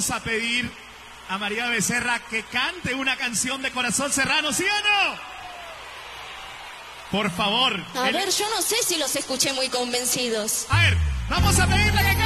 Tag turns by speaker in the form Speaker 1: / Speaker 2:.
Speaker 1: vamos a pedir a María Becerra que cante una canción de Corazón Serrano, ¿sí o no? Por favor.
Speaker 2: A ver, yo no sé si los escuché muy convencidos.
Speaker 1: A ver, vamos a pedirle que cante.